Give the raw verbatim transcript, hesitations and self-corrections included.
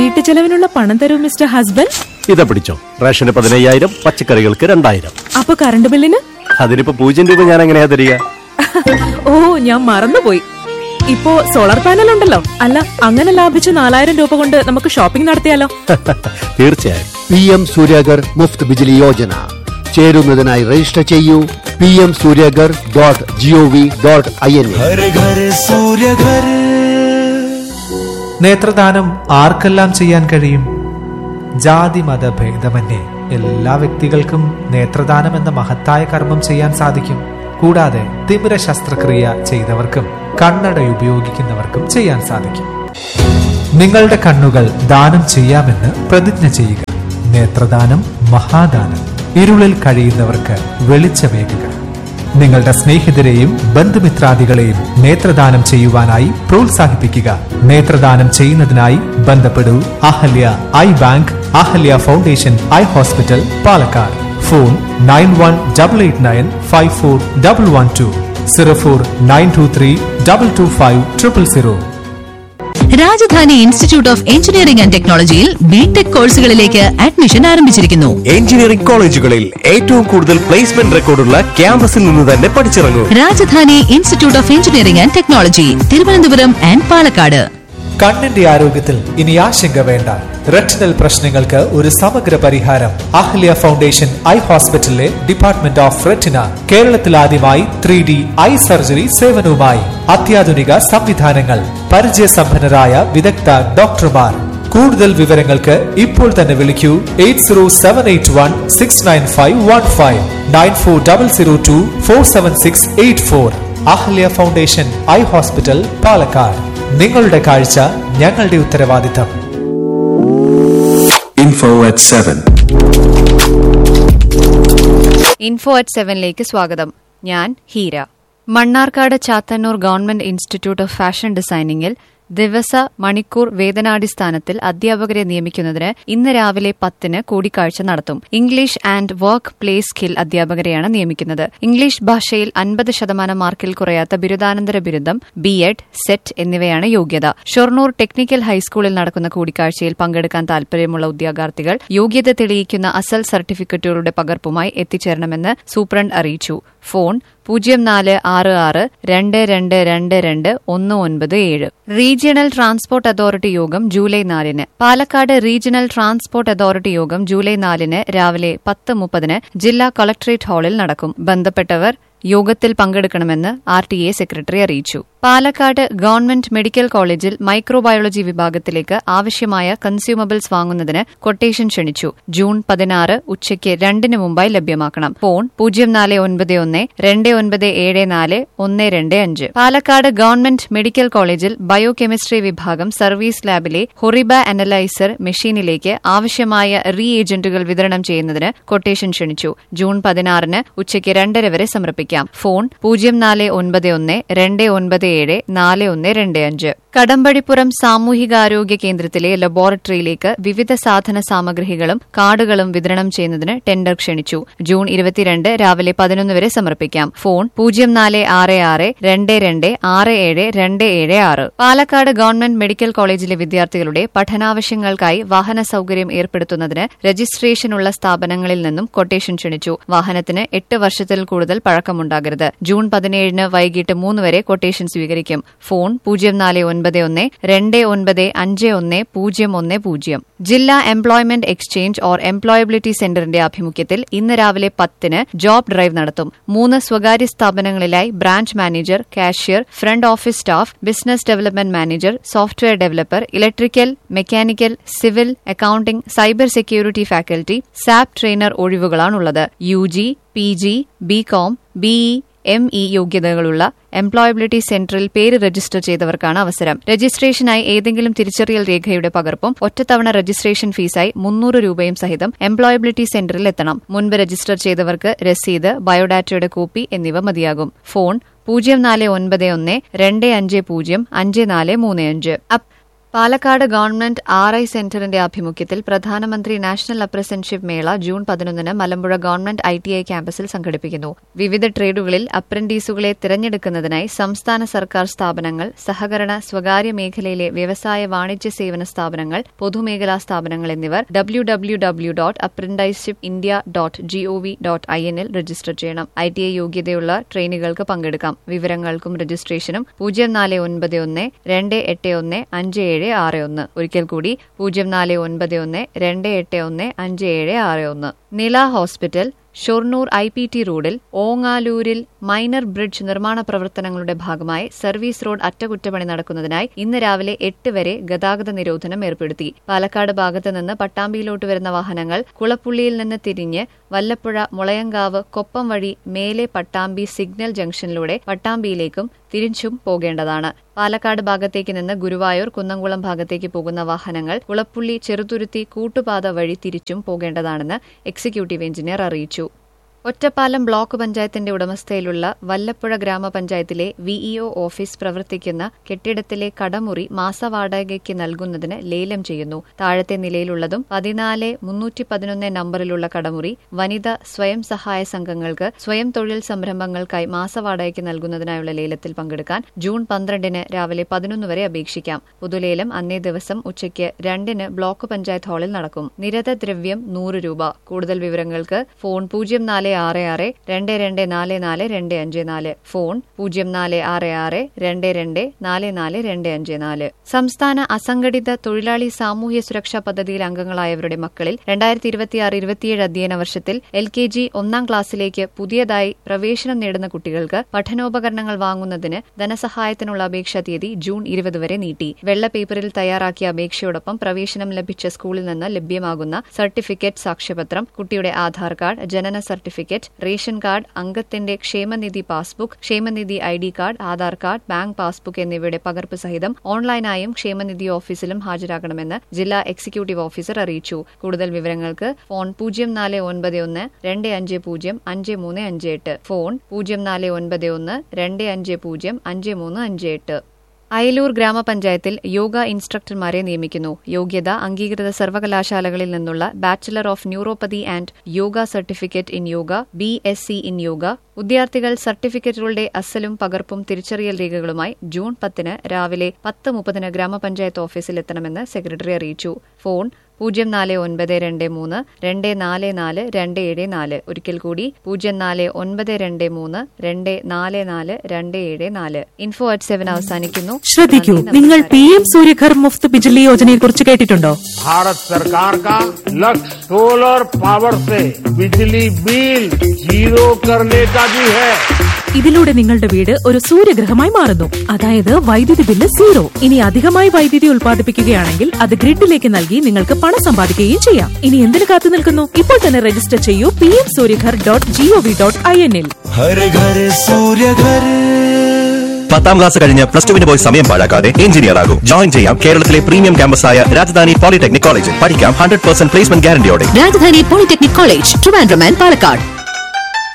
വീട്ടു ചെലവിനുള്ള പണം തരൂ മിസ്റ്റർ ഹസ്ബൻഡ്. ഇതാ പിടിച്ചോ. റേഷന് പതിനയ്യായിരം, പച്ചക്കറികൾക്ക് രണ്ടായിരം. അപ്പൊ കറണ്ട് ബില്ലിന്? അതിനിപ്പോ പൂജ്യം രൂപ ഞാൻ എങ്ങനെയാ തരിക? ഓ, ഞാൻ മറന്നുപോയി. ഇപ്പോ സോളാർ പാനൽ ഉണ്ടല്ലോ. അല്ല, അങ്ങനെ ലാഭിച്ച നാലായിരം രൂപ കൊണ്ട് നമുക്ക് ഷോപ്പിംഗ് നടത്തിയാലോ? തീർച്ചയായും. P M Suryaghar Muft Bijli Yojana ചേരുന്നതിനായി register ചെയ്യൂ. P M Suryaghar dot G O V dot I N. നേത്രദാനം ആർക്കെല്ലാം ചെയ്യാൻ കഴിയും? ജാതി മത ഭേദമന്യേ എല്ലാ വ്യക്തികൾക്കും നേത്രദാനം എന്ന മഹത്തായ കർമ്മം ചെയ്യാൻ സാധിക്കും. കൂടാതെ തിമിര ശസ്ത്രക്രിയ ചെയ്തവർക്കും കണ്ണട ഉപയോഗിക്കുന്നവർക്കും ചെയ്യാൻ സാധിക്കും. നിങ്ങളുടെ കണ്ണുകൾ ദാനം ചെയ്യാമെന്ന് പ്രതിജ്ഞ ചെയ്യുക. നേത്രദാനം മഹാദാനം. ഇരുളിൽ കഴിയുന്നവർക്ക് വെളിച്ചമേകുക. നിങ്ങളുടെ സ്നേഹിതരെയും ബന്ധുമിത്രാദികളെയും നേത്രദാനം ചെയ്യുവാനായി പ്രോത്സാഹിപ്പിക്കുക. നേത്രദാനം ചെയ്യുന്നതിനായി ബന്ധപ്പെടൂ Ahalya I bank, Ahalya foundation eye hospital, Palakkad. Phone nine one double eight nine five four double one two, zero four nine to three double two five triple zero. Rajdhani institute of engineering and ടെക്നോളജിയിൽ ബിടെക് കോഴ്സുകളിലേക്ക് admission ആരംഭിച്ചിരിക്കുന്നു. Engineering കോളേജുകളിൽ ഏറ്റവും കൂടുതൽ placement റെക്കോർഡുള്ള ക്യാമ്പസിൽ നിന്ന് തന്നെ പഠിച്ചിറങ്ങൂ. Rajdhani institute of engineering and technology, Thiruvananthapuram and Palakkad. കണ്ണിന്റെ ആരോഗ്യത്തിൽ ഇനി ആശങ്ക വേണ്ട. റെറ്റിനൽ പ്രശ്നങ്ങൾക്ക് ഒരു സമഗ്ര പരിഹാരം അഹല്യ ഫൗണ്ടേഷൻ ഐ ഹോസ്പിറ്റലിലെ ഡിപ്പാർട്ട്മെന്റ് ഓഫ് റെറ്റിന. കേരളത്തിൽ ആദ്യമായി ത്രീ ഡി ഐ സർജറി സേവനവുമായി അത്യാധുനിക സംവിധാനങ്ങൾ, പരിചയസമ്പന്നരായ വിദഗ്ധ ഡോക്ടർമാർ. കൂടുതൽ വിവരങ്ങൾക്ക് ഇപ്പോൾ തന്നെ വിളിക്കൂ eight zero seven eight one six nine five one five, nine four double zero to four seven six eight four. Ahalya foundation eye hospital, Palakkad. നിങ്ങളുടെ കാഴ്ച ഞങ്ങളുടെ ഉത്തരവാദിത്തം. Info at seven. Info at സെവനിലേക്ക് സ്വാഗതം. ഞാൻ Heera. Mannarkkad Chathannoor government institute of fashion ഡിസൈനിംഗിൽ ദിവസ മണിക്കൂർ വേതനാടിസ്ഥാനത്തിൽ അധ്യാപകരെ നിയമിക്കുന്നതിന് ഇന്ന് രാവിലെ പത്തിന് കൂടിക്കാഴ്ച നടത്തും. English and work place skill അധ്യാപകരെയാണ് നിയമിക്കുന്നത്. ഇംഗ്ലീഷ് ഭാഷയിൽ അൻപത് ശതമാനം മാർക്കിൽ കുറയാത്ത ബിരുദാനന്തര ബിരുദം, ബി എഡ്, സെറ്റ് എന്നിവയാണ് യോഗ്യത. ഷൊർണൂർ ടെക്നിക്കൽ ഹൈസ്കൂളിൽ നടക്കുന്ന കൂടിക്കാഴ്ചയിൽ പങ്കെടുക്കാൻ താൽപര്യമുള്ള ഉദ്യോഗാർത്ഥികൾ യോഗ്യത തെളിയിക്കുന്ന അസൽ സർട്ടിഫിക്കറ്റുകളുടെ പകർപ്പുമായി എത്തിച്ചേരണമെന്ന് സൂപ്രണ്ട് അറിയിച്ചു. ഫോൺ പൂജ്യം നാല് ആറ് ആറ് രണ്ട് രണ്ട് രണ്ട് രണ്ട് ഒന്ന് ഒൻപത് ഏഴ്. റീജിയണൽ ട്രാൻസ്പോർട്ട് അതോറിറ്റി യോഗം ജൂലൈ നാലിന്. പാലക്കാട് റീജിയണൽ ട്രാൻസ്പോർട്ട് അതോറിറ്റി യോഗം ജൂലൈ നാലിന് രാവിലെ പത്ത് മുപ്പതിന് ജില്ലാ കളക്ടറേറ്റ് ഹാളിൽ നടക്കും. ബന്ധപ്പെട്ടവർ യോഗത്തിൽ പങ്കെടുക്കണമെന്ന് ആർ ടി എ സെക്രട്ടറി അറിയിച്ചു. പാലക്കാട് ഗവൺമെന്റ് മെഡിക്കൽ കോളേജിൽ മൈക്രോബയോളജി വിഭാഗത്തിലേക്ക് ആവശ്യമായ കൺസ്യൂമബിൾസ് വാങ്ങുന്നതിന് കൊട്ടേഷൻ ക്ഷണിച്ചു. ജൂൺ പതിനാറ് ഉച്ചയ്ക്ക് രണ്ടിന് മുമ്പായി ലഭ്യമാക്കണം. ഫോൺ പൂജ്യം നാല് ഒൻപത് ഒന്ന് രണ്ട് ഒൻപത് ഏഴ് നാല് ഒന്ന് രണ്ട് അഞ്ച്. പാലക്കാട് ഗവൺമെന്റ് മെഡിക്കൽ കോളേജിൽ ബയോ കെമിസ്ട്രി വിഭാഗം സർവീസ് ലാബിലെ ഹൊറിബ അനലൈസർ മെഷീനിലേക്ക് ആവശ്യമായ റീ ഏജന്റുകൾ വിതരണം ചെയ്യുന്നതിന് കൊട്ടേഷൻ ക്ഷണിച്ചു. ജൂൺ പതിനാറിന് ഉച്ചയ്ക്ക് രണ്ടര വരെ സമർപ്പിക്കാം. ഫോൺ പൂജ്യം നാല് ഒൻപത് ഒന്ന് രണ്ട് ഒൻപത് ഏഴ് നാല് ഒന്ന് രണ്ട് അഞ്ച്. കടമ്പഴിപ്പുറം സാമൂഹികാരോഗ്യ കേന്ദ്രത്തിലെ ലബോറട്ടറിയിലേക്ക് വിവിധ സാധന സാമഗ്രികളും കാർഡുകളും വിതരണം ചെയ്യുന്നതിന് ടെൻഡർ ക്ഷണിച്ചു. ജൂൺ ഇരുപത്തിരണ്ട് രാവിലെ പതിനൊന്ന് വരെ സമർപ്പിക്കാം. ഫോൺ പൂജ്യം നാല് ആറ് ആറ് രണ്ട് രണ്ട് ആറ് ഏഴ് രണ്ട് ഏഴ് ആറ്. പാലക്കാട് ഗവൺമെന്റ് മെഡിക്കൽ കോളേജിലെ വിദ്യാർത്ഥികളുടെ പഠനാവശ്യങ്ങൾക്കായി വാഹന സൌകര്യം ഏർപ്പെടുത്തുന്നതിന് രജിസ്ട്രേഷനുള്ള സ്ഥാപനങ്ങളിൽ നിന്നും കൊട്ടേഷൻ ക്ഷണിച്ചു. വാഹനത്തിന് എട്ട് വർഷത്തിൽ കൂടുതൽ പഴക്കമുണ്ടാകരുത്. ജൂൺ പതിനേഴിന് വൈകിട്ട് മൂന്ന് വരെ കൊട്ടേഷൻ സ്വീകരിക്കും. ഫോൺ പൂജ്യം നാല് ഒൻപത് ഒന്ന് രണ്ട് ഒൻപത് അഞ്ച് ഒന്ന് പൂജ്യം ഒന്ന് പൂജ്യം. ജില്ലാ എംപ്ലോയ്മെന്റ് എക്സ്ചേഞ്ച് ഓർ എംപ്ലോയബിലിറ്റി സെന്ററിന്റെ ആഭിമുഖ്യത്തിൽ ഇന്ന് രാവിലെ പത്തിന് ജോബ് ഡ്രൈവ് നടത്തും. മൂന്ന് സ്വകാര്യ സ്ഥാപനങ്ങളിലായി branch manager, cashier, front office staff, business development manager, software developer, electrical, mechanical, civil, accounting, cyber security faculty, sap trainer ഒഴിവുകളാണുള്ളത്. U G, P G, B com, BE, M E യോഗ്യതകളുള്ള employability സെന്ററിൽ പേര് register ചെയ്തവർക്കാണ് അവസരം. രജിസ്ട്രേഷനായി ഏതെങ്കിലും തിരിച്ചറിയൽ രേഖയുടെ പകർപ്പും ഒറ്റത്തവണ registration ഫീസായി മുന്നൂറ് രൂപയും സഹിതം എംപ്ലോയബിലിറ്റി സെന്ററിൽ എത്തണം. മുൻപ് രജിസ്റ്റർ ചെയ്തവർക്ക് രസീത്, ബയോഡാറ്റയുടെ കോപ്പി എന്നിവ മതിയാകും. ഫോൺ പൂജ്യം നാല് ഒൻപത് ഒന്ന് രണ്ട് അഞ്ച് പൂജ്യം അഞ്ച് നാല് മൂന്ന് അഞ്ച്. പാലക്കാട് ഗവൺമെന്റ് ആർ ഐ സെന്ററിന്റെ ആഭിമുഖ്യത്തിൽ പ്രധാനമന്ത്രി നാഷണൽ അപ്രന്റീസ്ഷിപ്പ് മേള ജൂൺ പതിനൊന്നിന് Malampuzha government I T I ക്യാമ്പസിൽ സംഘടിപ്പിക്കുന്നു. വിവിധ ട്രേഡുകളിൽ അപ്രന്റീസുകളെ തിരഞ്ഞെടുക്കുന്നതിനായി സംസ്ഥാന സർക്കാർ സ്ഥാപനങ്ങൾ, സഹകരണ സ്വകാര്യ മേഖലയിലെ വ്യവസായ വാണിജ്യ സേവന സ്ഥാപനങ്ങൾ, പൊതുമേഖലാ സ്ഥാപനങ്ങൾ എന്നിവർ W W W dot apprenticeship India dot G O V dot I എന്നിൽ രജിസ്റ്റർ ചെയ്യണം. ഐ ടി ഐ യോഗ്യതയുള്ള ട്രെയിനികൾക്ക് പങ്കെടുക്കാം. വിവരങ്ങൾക്കും രജിസ്ട്രേഷനും പൂജ്യം നാല് ഒൻപത് ഒന്ന് രണ്ട് എട്ട് ഒന്ന് അഞ്ച് ഏഴ് ആറ് ഒന്ന്. ഒരിക്കൽ കൂടി പൂജ്യം നാല് ഒൻപത് ഒന്ന് രണ്ട് എട്ട് ഒന്ന് അഞ്ച് ഏഴ് ആറ് ഒന്ന്. നില hospital, Shoranur I P T റോഡിൽ ഓങ്ങാലൂരിൽ മൈനർ ബ്രിഡ്ജ് നിർമ്മാണ പ്രവർത്തനങ്ങളുടെ ഭാഗമായി സർവീസ് റോഡ് അറ്റകുറ്റപ്പണി നടക്കുന്നതിനായി ഇന്ന് രാവിലെ എട്ട് വരെ ഗതാഗത നിരോധനം ഏർപ്പെടുത്തി. പാലക്കാട് ഭാഗത്ത് നിന്ന് പട്ടാമ്പിയിലോട്ട് വരുന്ന വാഹനങ്ങൾ കുളപ്പുള്ളിയിൽ നിന്ന് തിരിഞ്ഞ് വല്ലപ്പുഴ, മുളയങ്കാവ്, കൊപ്പം വഴി മേലെ പട്ടാമ്പി സിഗ്നൽ ജംഗ്ഷനിലൂടെ പട്ടാമ്പിയിലേക്കും തിരിച്ചും പോകേണ്ടതാണ്. പാലക്കാട് ഭാഗത്തേക്ക് നിന്ന് ഗുരുവായൂർ, കുന്നംകുളം ഭാഗത്തേക്ക് പോകുന്ന വാഹനങ്ങൾ കുളപ്പുള്ളി, ചെറുതുരുത്തി കൂട്ടുപാത വഴി തിരിച്ചും പോകേണ്ടതാണെന്ന് എക്സിക്യൂട്ടീവ് എഞ്ചിനീയർ അറിയിച്ചു. ഒറ്റപ്പാലം ബ്ലോക്ക് പഞ്ചായത്തിന്റെ ഉടമസ്ഥയിലുള്ള വല്ലപ്പുഴ ഗ്രാമപഞ്ചായത്തിലെ വിഇഒ ഓഫീസ് പ്രവർത്തിക്കുന്ന കെട്ടിടത്തിലെ കടമുറി മാസവാടകയ്ക്ക് നൽകുന്നതിന് ലേലം ചെയ്യുന്നു. താഴത്തെ നിലയിലുള്ളതും പതിനാല് മുന്നൂറ്റി പതിനൊന്ന് നമ്പറിലുള്ള കടമുറി വനിതാ സ്വയം സഹായ സംഘങ്ങൾക്ക് സ്വയം തൊഴിൽ സംരംഭങ്ങൾക്കായി മാസവാടകയ്ക്ക് നൽകുന്നതിനായുള്ള ലേലത്തിൽ പങ്കെടുക്കാൻ ജൂൺ പന്ത്രണ്ടിന് രാവിലെ പതിനൊന്ന് വരെ അപേക്ഷിക്കാം. പൊതുലേലം അന്നേ ദിവസം ഉച്ചയ്ക്ക് രണ്ടിന് ബ്ലോക്ക് പഞ്ചായത്ത് ഹാളിൽ നടക്കും. നിരത ദ്രവ്യം നൂറ് രൂപ. കൂടുതൽ വിവരങ്ങൾക്ക് ഫോൺ പൂജ്യം നാല് ആറ് ആറ് രണ്ട് രണ്ട് നാല് നാല് രണ്ട് അഞ്ച് നാല്, ഫോൺ പൂജ്യം നാല് ആറ് ആറ് രണ്ട് രണ്ട് നാല് നാല് രണ്ട് അഞ്ച് നാല്. സംസ്ഥാന അസംഘടിത തൊഴിലാളി സാമൂഹ്യ സുരക്ഷാ പദ്ധതിയിൽ അംഗങ്ങളായവരുടെ മക്കളിൽ രണ്ടായിരത്തി ഇരുപത്തിയാറ് ഇരുപത്തിയേഴ് അധ്യയന വർഷത്തിൽ എൽ കെ ജി ഒന്നാം ക്ലാസ്സിലേക്ക് പുതിയതായി പ്രവേശനം നേടുന്ന കുട്ടികൾക്ക് പഠനോപകരണങ്ങൾ വാങ്ങുന്നതിന് ധനസഹായത്തിനുള്ള അപേക്ഷാ തീയതി ജൂൺ ഇരുപത് വരെ നീട്ടി. വെള്ള പേപ്പറിൽ തയ്യാറാക്കിയ അപേക്ഷയോടൊപ്പം പ്രവേശനം ലഭിച്ച സ്കൂളിൽ നിന്ന് ലഭ്യമാകുന്ന സർട്ടിഫിക്കറ്റ്, സാക്ഷ്യപത്രം, കുട്ടിയുടെ ആധാർ കാർഡ്, ജനന സർട്ടിഫിക്കറ്റ്, റേഷൻ കാർഡ്, അംഗത്തിന്റെ ക്ഷേമനിധി പാസ്ബുക്ക്, ക്ഷേമനിധി I D card, Aadhaar card, bank passbook എന്നിവയുടെ പകർപ്പ് സഹിതം ഓൺലൈനായും ക്ഷേമനിധി ഓഫീസിലും ഹാജരാക്കണമെന്ന് ജില്ലാ എക്സിക്യൂട്ടീവ് ഓഫീസർ അറിയിച്ചു. കൂടുതൽ വിവരങ്ങൾക്ക് ഫോൺ പൂജ്യം നാല് ഒൻപത് ഒന്ന് രണ്ട് അഞ്ച് പൂജ്യം അഞ്ച് മൂന്ന് അഞ്ച് എട്ട്, ഫോൺ പൂജ്യം നാല് ഒൻപത് ഒന്ന് രണ്ട് അഞ്ച് പൂജ്യം അഞ്ച് മൂന്ന് അഞ്ച് എട്ട്. അയലൂർ ഗ്രാമപഞ്ചായത്തിൽ യോഗ ഇൻസ്ട്രക്ടർമാരെ നിയമിക്കുന്നു. യോഗ്യത അംഗീകൃത സർവകലാശാലകളിൽ നിന്നുള്ള bachelor of neuropathy and yoga certificate in yoga, B S C in yoga. വിദ്യാർത്ഥികൾ സർട്ടിഫിക്കറ്റുകളുടെ അസലും പകർപ്പും തിരിച്ചറിയൽ രേഖകളുമായി ജൂൺ പത്തിന് രാവിലെ പത്ത് മുപ്പതിന് ഗ്രാമപഞ്ചായത്ത് ഓഫീസിൽ എത്തണമെന്ന് സെക്രട്ടറി അറിയിച്ചു. ഫോൺ പൂജ്യം നാല് ഒൻപത് രണ്ട് മൂന്ന് രണ്ട് നാല് നാല് രണ്ട് ഏഴ് നാല്. ഒരിക്കൽ കൂടി പൂജ്യം നാല് ഒൻപത് രണ്ട് മൂന്ന് രണ്ട് നാല് നാല് രണ്ട് ഏഴ് നാല്. ഇൻഫോ അറ്റ് സെവൻ അവസാനിക്കുന്നു. ശ്രദ്ധിക്കൂ, നിങ്ങൾ പി എം സൂര്യഘർ മുഫ്ത് ബിജ്ലി യോജനയെ കുറിച്ച് കേട്ടിട്ടുണ്ടോ? भारत सरकार का लक्ष्य सोलर पावर से बिजली बिल जीरो करने का भी है. ഇതിലൂടെ നിങ്ങളുടെ വീട് ഒരു സൂര്യഗ്രഹമായി മാറുന്നു. അതായത് വൈദ്യുതി ബില്ല് സീറോ. ഇനി അധികമായി വൈദ്യുതി ഉൽപ്പാദിപ്പിക്കുകയാണെങ്കിൽ അത് ഗ്രിഡിലേക്ക് നൽകി നിങ്ങൾക്ക് പണം സമ്പാദിക്കുകയും ചെയ്യാം. ഇനി എന്തിനു കാത്തു നിൽക്കുന്നു? ഇപ്പോൾ തന്നെ രജിസ്റ്റർ ചെയ്യൂ P M Surya Ghar dot G O V dot I എന്നിൽ. പത്താം ക്ലാസ് കഴിഞ്ഞ് പ്ലസ് ടുവിന് പോയി സമയം പാഴാക്കാതെ എഞ്ചിനീയർ ആകും. ജോയിൻ ചെയ്യാം കേരളത്തിലെ പ്രീമിയം ക്യാമ്പസായ രാജധാനി പോളിടെക്നിക് കോളേജിൽ. പഠിക്കാം hundred percent placement ഗ്യാരണ്ടിയോടെ. Rajdhani polytechnic college, Trivandrum and Palakkad.